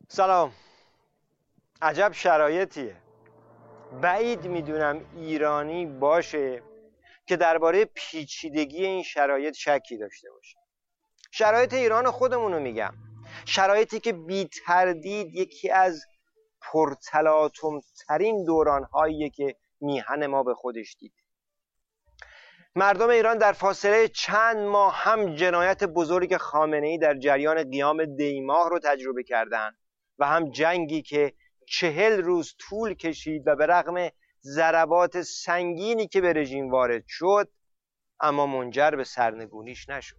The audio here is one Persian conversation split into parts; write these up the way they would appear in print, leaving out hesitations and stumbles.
سلام. عجب شرایطیه. بعید میدونم ایرانی باشه که درباره پیچیدگی این شرایط شکی داشته باشه. شرایط ایران خودمونو میگم، شرایطی که بی تردید یکی از پرتلاطم ترین دورانهاییه که میهن ما به خودش دیده. مردم ایران در فاصله چند ماه هم جنایت بزرگ خامنه‌ای در جریان قیام دی‌ماه رو تجربه کردند و هم جنگی که 40 روز طول کشید و به رغم ضربات سنگینی که به رژیم وارد شد اما منجر به سرنگونیش نشد.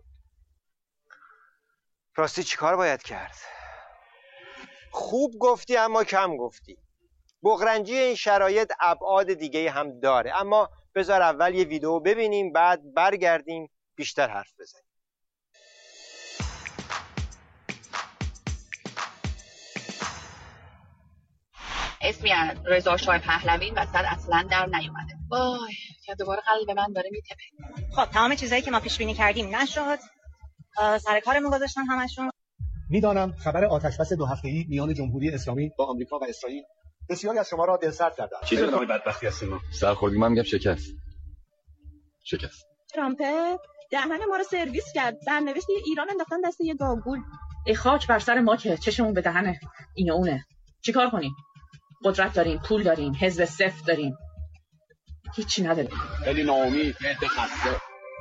راستی چیکار باید کرد؟ خوب گفتی اما کم گفتی. بغرنجی این شرایط ابعاد دیگه هم داره، اما بذار اول یه ویدیو ببینیم بعد برگردیم بیشتر حرف بزنیم. اسمی از رضا شاه پهلوی وسط اصلا در نیومده. وای که دوباره قلب من داره میتپه. خب تمام چیزایی که ما پیش بینی کردیم نشد. سر کارمون گذاشتن همشون. میدانم خبر آتشبس 2 هفته‌ای میان جمهوری اسلامی با آمریکا و اسرائیل بسیاری از شما را دلسرد کرده است. چیز نوعی بدبختی هستیم ما. سرخوردگی من میگم شکست. ترامپ دهن ما رو سرویس کرد. سرنوشت ایران انداختن دست یه گاگول. ای خاک بر سر ما که چشمون به دهن اینه اونه. چیکار کنیم؟ قدرت داریم، پول داریم، حزب سفت داریم. هیچی نداریم. خیلی ناامید، خسته.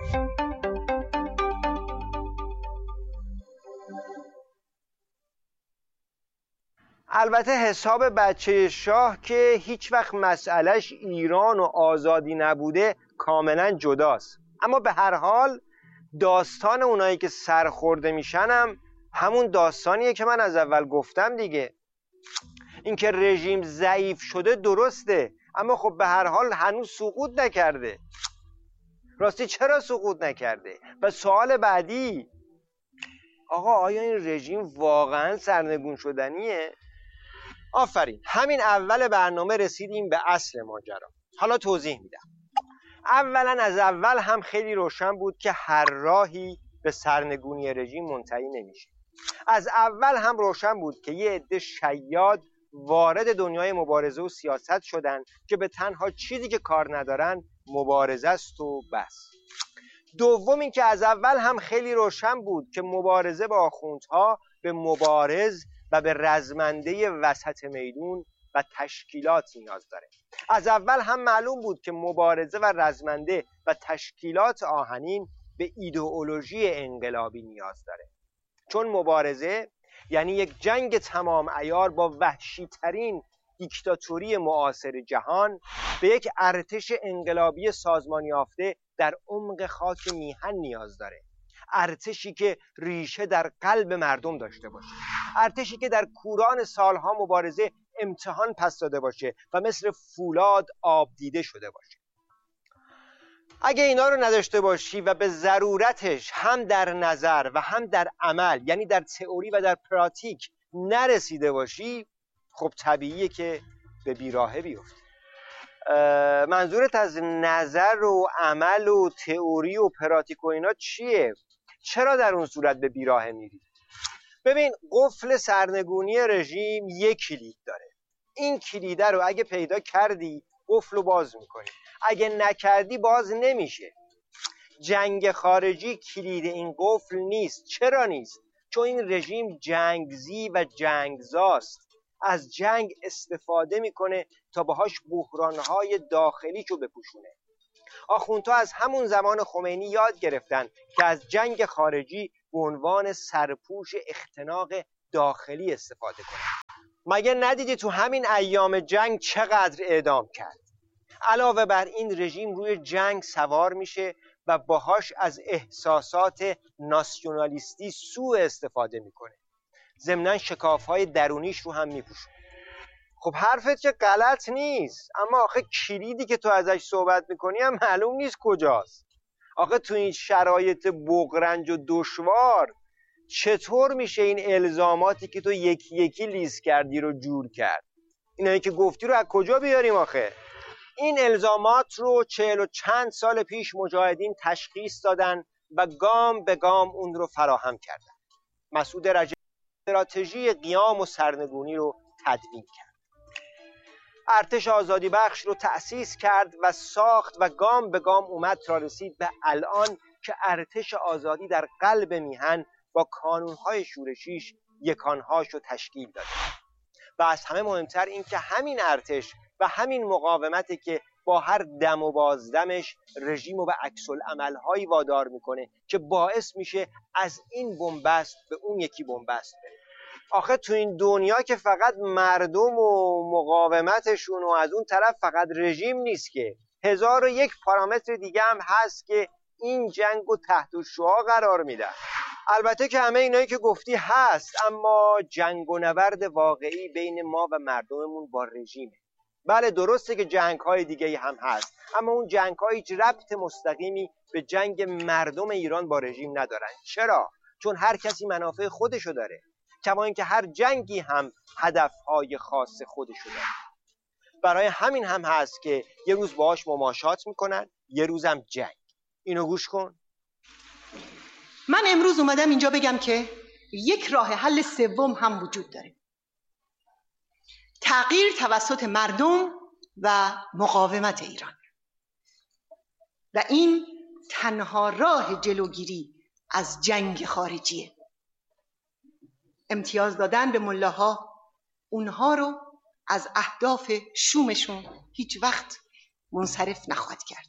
البته حساب بچه شاه که هیچ وقت مسئلهش ایران و آزادی نبوده کاملا جداست، اما به هر حال داستان اونایی که سرخورده میشن هم همون داستانیه که من از اول گفتم دیگه. اینکه رژیم ضعیف شده درسته، اما خب به هر حال هنوز سقوط نکرده. راستی چرا سقوط نکرده؟ و سوال بعدی، آقا آیا این رژیم واقعا سرنگون شدنیه؟ آفرین، همین اول برنامه رسیدیم به اصل ماجرا. حالا توضیح میدم. اولا از اول هم خیلی روشن بود که هر راهی به سرنگونی رژیم منتهی نمیشه. از اول هم روشن بود که یه عده شیاد وارد دنیای مبارزه و سیاست شدن که به تنها چیزی که کار ندارن مبارزه است و بس. دوم این که از اول هم خیلی روشن بود که مبارزه با آخوندها به مبارز و به رزمنده وسط میدون و تشکیلات نیاز داره. از اول هم معلوم بود که مبارزه و رزمنده و تشکیلات آهنین به ایدئولوژی انقلابی نیاز داره، چون مبارزه یعنی یک جنگ تمام عیار با وحشی ترین دیکتاتوری معاصر جهان به یک ارتش انقلابی سازمان یافته در عمق خاک میهن نیاز داره. ارتشی که ریشه در قلب مردم داشته باشه، ارتشی که در کوران سالها مبارزه امتحان پس داده باشه و مثل فولاد آب دیده شده باشه. اگه اینا رو نداشته باشی و به ضرورتش هم در نظر و هم در عمل، یعنی در تئوری و در پراتیک نرسیده باشی، خب طبیعیه که به بیراهه بیفتی. منظورت از نظر و عمل و تئوری و پراتیک و اینا چیه؟ چرا در اون صورت به بیراهه میری؟ ببین، قفل سرنگونی رژیم یک کلید داره. این کلیده رو اگه پیدا کردی قفل رو باز میکنی، اگه نکردی باز نمیشه. جنگ خارجی کلید این قفل نیست. چرا نیست؟ چون این رژیم جنگزی و جنگزاست. از جنگ استفاده میکنه تا باهاش بحرانهای داخلیشو بپوشونه. آخوندها از همون زمان خمینی یاد گرفتن که از جنگ خارجی به عنوان سرپوش اختناق داخلی استفاده کنن. مگه ندیدی تو همین ایام جنگ چقدر اعدام کرد؟ علاوه بر این رژیم روی جنگ سوار میشه و باهاش از احساسات ناسیونالیستی سوء استفاده میکنه. ضمناً شکافهای درونیش رو هم میپوشونه. خب حرفت که غلط نیست، اما آخه کلیدی که تو ازش صحبت میکنی هم معلوم نیست کجاست. آخه تو این شرایط بغرنج و دشوار چطور میشه این الزاماتی که تو یکی یکی لیست کردی رو جور کرد؟ اینایی که گفتی رو از کجا بیاریم آخه؟ این الزامات رو 40 و چند سال پیش مجاهدین تشخیص دادن و گام به گام اون رو فراهم کردن. مسعود رجب استراتژی قیام و سرنگونی رو تدوین کرد. ارتش آزادی بخش رو تأسیس کرد و ساخت و گام به گام اومد تا رسید به الان که ارتش آزادی در قلب میهن با کانونهای شورشیش یکانهاش رو تشکیل داده. و از همه مهمتر این که همین ارتش و همین مقاومتی که با هر دم و بازدمش رژیم رو به عکس‌العمل‌هایی وادار میکنه که باعث میشه از این بنبست به اون یکی بنبست بره. آخه تو این دنیا که فقط مردم و مقاومتشون و از اون طرف فقط رژیم نیست که 1001 پارامتر دیگه هم هست که این جنگ رو تحت الشعاع قرار میدن. البته که همه اینایی که گفتی هست، اما جنگ و نبرد واقعی بین ما و مردممون با رژیمه. بله درسته که جنگ‌های دیگه هم هست، اما اون جنگ‌ها هیچ ربط مستقیمی به جنگ مردم ایران با رژیم ندارن. چرا؟ چون هر کسی منافع خودشو داره، کما اینکه هر جنگی هم هدف‌های خاص خودشو داره. برای همین هم هست که یه روز باهاش مماشات میکنن، یه روزم جنگ. اینو گوش کن. من امروز اومدم اینجا بگم که یک راه حل سوم هم وجود داره. تغییر توسط مردم و مقاومت ایران. و این تنها راه جلوگیری از جنگ خارجیه. امتیاز دادن به ملاها اونها رو از اهداف شومشون هیچ وقت منصرف نخواهد کرد.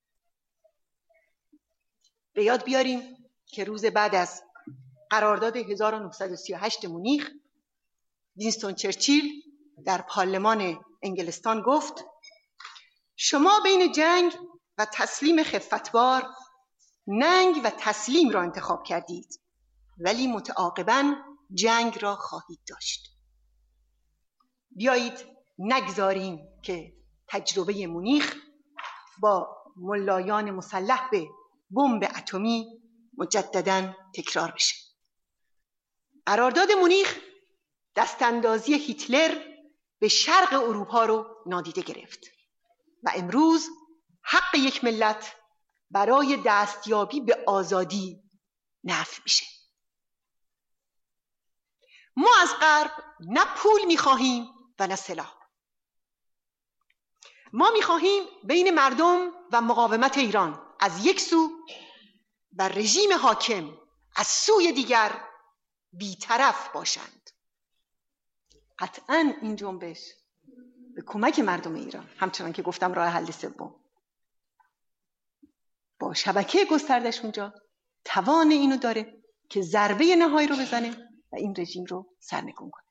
به یاد بیاریم که روز بعد از قرارداد 1938 مونیخ، وینستون چرچیل در پارلمان انگلستان گفت شما بین جنگ و تسلیم خفتبار ننگ و تسلیم را انتخاب کردید، ولی متعاقباً جنگ را خواهید داشت. بیایید نگذاریم که تجربه مونیخ با ملایان مسلح به بمب اتمی مجدداً تکرار بشه. قرارداد مونیخ دستاندازی هیتلر به شرق اروپا رو نادیده گرفت و امروز حق یک ملت برای دستیابی به آزادی نفی میشه. ما از غرب نه پول میخواهیم و نه سلاح. ما میخواهیم بین مردم و مقاومت ایران از یک سو و رژیم حاکم از سوی دیگر بی‌طرف باشند. قطعاً این جنبش به کمک مردم ایران، همچنان که گفتم راه حل سوم، با شبکه گستردش اونجا توان اینو داره که ضربه نهایی رو بزنه و این رژیم رو سرنگون کنه.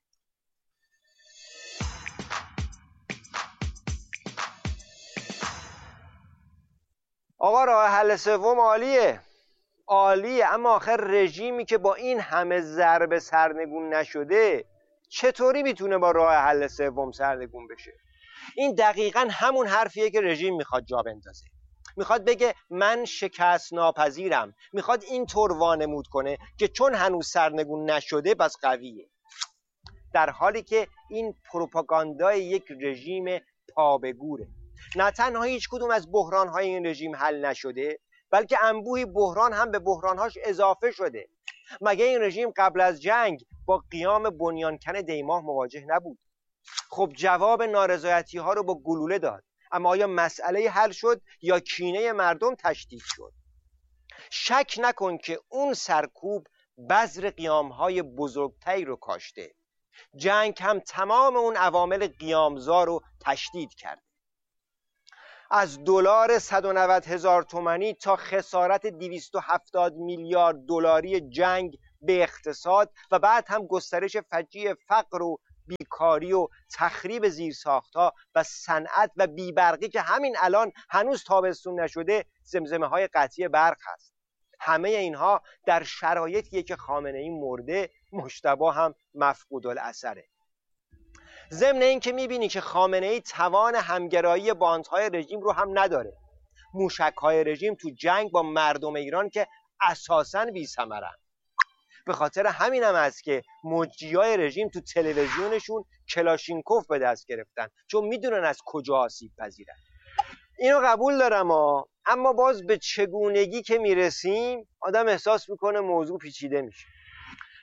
آقا راه حل سوم عالیه، اما آخر رژیمی که با این همه ضربه سرنگون نشده چطوری میتونه با راه حل سوم سرنگون بشه؟ این دقیقاً همون حرفیه که رژیم میخواد جا بندازه. میخواد بگه من شکست ناپذیرم، میخواد این طور وانمود کنه که چون هنوز سرنگون نشده بس قویه، در حالی که این پروپاگاندای یک رژیم پابگوره. نه تنها هیچ کدوم از بحرانهای این رژیم حل نشده، بلکه انبوهی بحران هم به بحرانهاش اضافه شده. مگه این رژیم قبل از جنگ با قیام بنیانکن دیماه مواجه نبود؟ خب جواب نارضایتی ها رو با گلوله داد، اما آیا مسئله حل شد یا کینه مردم تشدید شد؟ شک نکن که اون سرکوب بذر قیامهای بزرگتری رو کاشته. جنگ هم تمام اون عوامل قیامزا رو تشدید کرد. از دلار 190,000 تومانی تا خسارت 270 میلیارد دلاری جنگ به اقتصاد و بعد هم گسترش فجیع فقر و بیکاری و تخریب زیرساختها و صنعت و بیبرقی که همین الان هنوز تابستون نشده زمزمه های قطعی برق هست. همه اینها در شرایطیه که خامنه‌ای مرده، مجتبی هم مفقود الاثره. ضمن این که میبینی که خامنه‌ای توان همگرایی باندهای رژیم رو هم نداره. موشک‌های رژیم تو جنگ با مردم ایران که اساساً بی‌ثمرن. به خاطر همین هم است که مجریای رژیم تو تلویزیونشون کلاشینکوف به دست گرفتن، چون میدونن از کجا آسیب پذیرن. اینو قبول دارم اما باز به چگونگی که میرسیم آدم احساس میکنه موضوع پیچیده میشه.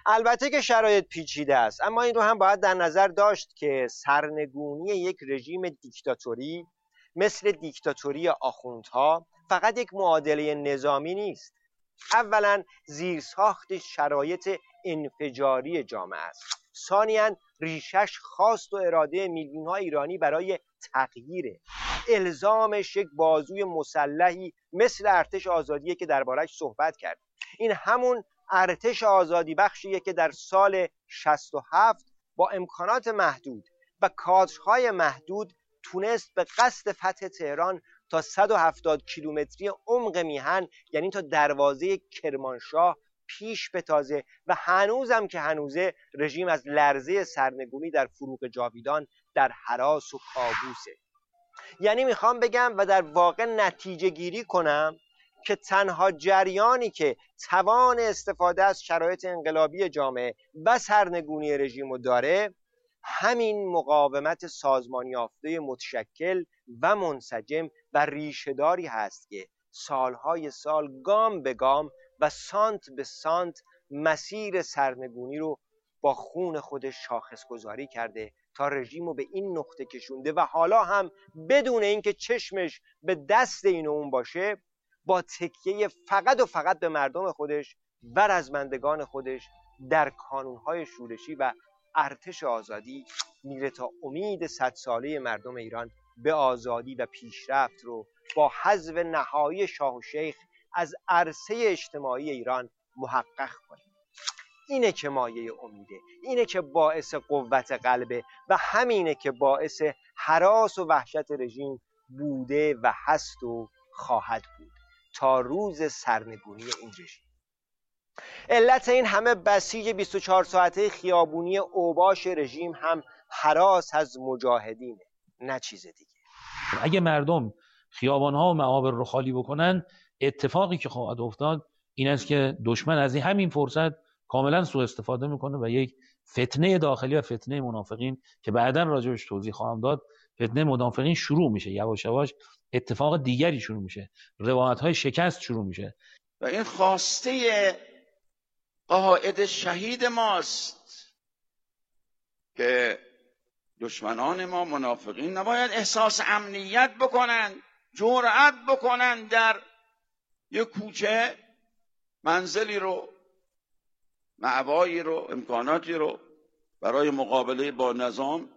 البته که شرایط پیچیده است، اما این رو هم باید در نظر داشت که سرنگونی یک رژیم دیکتاتوری مثل دیکتاتوری آخوندها فقط یک معادله نظامی نیست. اولا زیرساخت شرایط انفجاری جامعه است. ثانیاً ریشش خواست و اراده میلیون‌ها ایرانی برای تغییره. الزامش یک بازوی مسلحی مثل ارتش آزادیه که دربارش صحبت کرد. این همون ارتش آزادی بخشیه که در سال 67 با امکانات محدود و کادرهای محدود تونست به قصد فتح تهران تا 170 کیلومتری عمق میهن، یعنی تا دروازه کرمانشاه پیش بتازه و هنوزم که هنوزه رژیم از لرزه سرنگونی در فروغ جاویدان در هراس و کابوسه. یعنی میخوام بگم و در واقع نتیجه گیری کنم که تنها جریانی که توان استفاده از شرایط انقلابی جامعه و سرنگونی رژیم رو داره همین مقاومت سازمان یافته متشکل و منسجم و ریشه‌داری هست که سالهای سال گام به گام و سانت به سانت مسیر سرنگونی رو با خون خودش شاخص گذاری کرده تا رژیم رو به این نقطه کشونده و حالا هم بدون اینکه چشمش به دست این و اون باشه با تکیه فقط و فقط به مردم خودش و رزمندگان خودش در کانونهای شورشی و ارتش آزادی میره تا امید 100 ساله مردم ایران به آزادی و پیشرفت رو با حذف نهایی شاه و شیخ از عرصه اجتماعی ایران محقق کنه. اینه که مایه امیده، اینه که باعث قوت قلبه و همینه که باعث هراس و وحشت رژیم بوده و هست و خواهد بود تا روز سرنگونی این رژیم. علت این همه بسیج 24 ساعته خیابونی اوباش رژیم هم هراس از مجاهدینه، نه چیز دیگه. اگه مردم خیابان‌ها و معابر رو خالی بکنن، اتفاقی که خواهد افتاد این است که دشمن از همین فرصت کاملا سوء استفاده میکنه و یک فتنه داخلی و فتنه منافقین که بعداً راجعش توضیح خواهم داد، فتنه منافقین شروع میشه، یواش یواش اتفاق دیگری شروع میشه، روایت‌های شکست شروع میشه و این خواسته قائد شهید ماست که دشمنان ما منافقین نباید احساس امنیت بکنن، جرأت بکنن در یک کوچه منزلی رو، مأوایی رو، امکاناتی رو برای مقابله با نظام.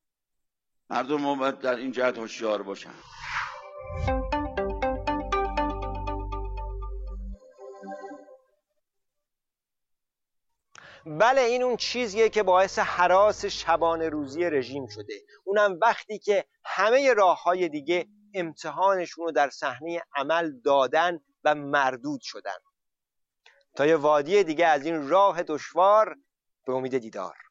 مردم باید در این جهت هوشیار باشن. بله، این اون چیزیه که باعث هراس شبانه روزی رژیم شده، اونم وقتی که همه راه‌های دیگه امتحانشون رو در صحنه عمل دادن و مردود شدن. تا یه وادی دیگه از این راه دشوار، به امید دیدار.